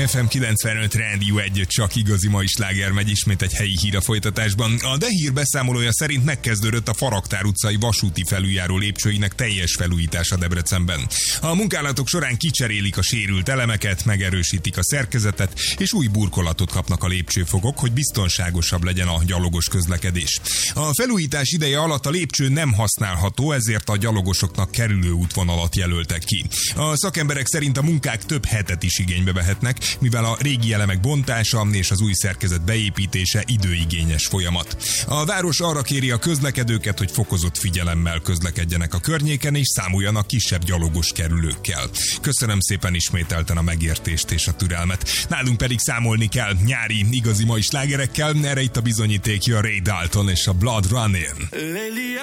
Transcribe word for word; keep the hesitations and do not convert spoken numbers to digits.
ef em kilencvenöt Rádió egy, csak igazi mai sláger megy ismét egy helyi hír a folytatásban. A De Hír beszámolója szerint megkezdődött a Faraktár utcai vasúti felüljáró lépcsőinek teljes felújítása Debrecenben. A munkálatok során kicserélik a sérült elemeket, megerősítik a szerkezetet, és új burkolatot kapnak a lépcsőfokok, hogy biztonságosabb legyen a gyalogos közlekedés. A felújítás ideje alatt a lépcső nem használható, ezért a gyalogosoknak kerülő útvonalat jelöltek ki. A szakemberek szerint a munkák több hetet is igénybe vehetnek, mivel a régi elemek bontása és az új szerkezet beépítése időigényes folyamat. A város arra kéri a közlekedőket, hogy fokozott figyelemmel közlekedjenek a környéken és számoljanak kisebb gyalogos kerülőkkel. Köszönöm szépen ismételten a megértést és a türelmet. Nálunk pedig számolni kell nyári, igazi mai slágerekkel, erre itt a bizonyíték, a Ray Dalton és a Blood Running.